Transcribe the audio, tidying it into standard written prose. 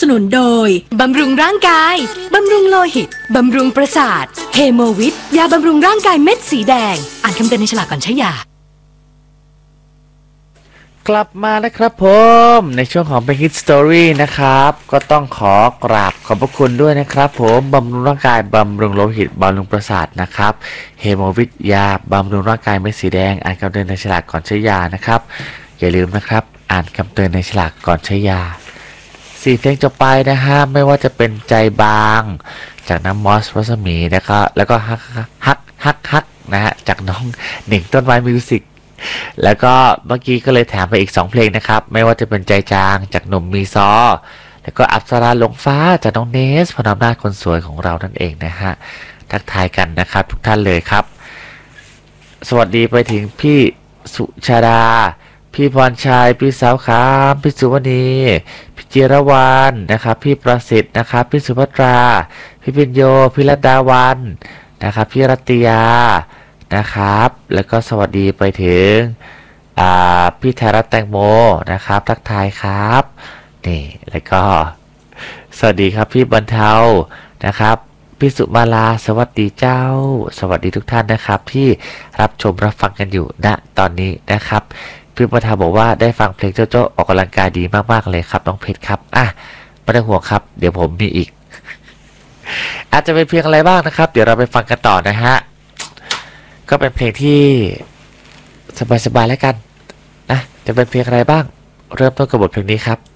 นุนโดยบำรุงร่างกายบำรุงโลหิตบำรุงประสาทเฮโมวิทยาบำรุงร่างกายเม็ดสีแดงอ่านคำเตือนในฉลากก่อนใช้ยากลับมานะครับผมในช่วงของเป็นฮิตสตอรี่นะครับก็ต้องขอกราบขอบพระคุณด้วยนะครับผมบำรุงร่างกายบำรุงโลหิตบำรุงประสาทนะครับเฮโมวิทยาบำรุงร่างกายเม็ดสีแดงอ่านคำเตือนในฉลากก่อนใช้ยานะครับอย่าลืมนะครับอ่านคำเตือนในฉลากก่อนใช้ยา4 เพลงจบไปนะฮะไม่ว่าจะเป็นใจบางจากน้ำมอสรัศมีแล้วก็ฮักนะฮะจากน้องหนิงต้นไม้มิวสิกแล้วก็เมื่อกี้ก็เลยแถมไปอีก2 เพลงนะครับไม่ว่าจะเป็นใจจางจากหนุ่มมีซอแล้วก็อัปสราลงฟ้าจากน้องเนสพนอำนาจคนสวยของเรานั่นเองนะฮะทักทายกันนะครับทุกท่านเลยครับสวัสดีไปถึงพี่สุชาดาพี่พรชัยพี่สาวขามพี่สุวรรณีพี่จิรวรรณนะครับพี่ประสิทธิ์นะครับพี่สุภัตราพี่ปิญโยพี่รัตดาวันนะครับพี่รัตยานะครับแล้วก็สวัสดีไปถึงพี่ธารัตน์แตงโมนะครับทักทายครับนี่แล้วก็สวัสดีครับพี่บรรเทานะครับพี่สุมาลาสวัสดีเจ้าสวัสดีทุกท่านนะครับที่รับชมรับฟังกันอยู่ณตอนนี้นะครับพี่บรรเทาบอกว่าได้ฟังเพลงโจ๊ะออกกำลังกายดีมากๆเลยครับน้องเพชรครับไม่ต้องห่วงครับเดี๋ยวผมมีอีกอาจจะเป็นเพลงอะไรบ้างนะครับเดี๋ยวเราไปฟังกันต่อนะฮะก็เป็นเพลงที่สบายๆแล้วกันนะจะเป็นเพลงอะไรบ้างเริ่มต้นกับบทเพลงนี้ครับ